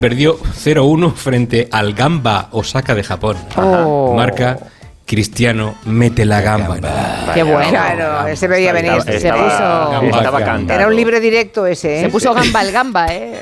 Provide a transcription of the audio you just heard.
perdió 0-1 frente al Gamba Osaka de Japón. Marca Cristiano mete la gamba. Qué bueno. Claro, ese veía venir. Se puso... Estaba cantando. Era un libre directo ese, ¿eh? Se puso gamba el gamba, ¿eh?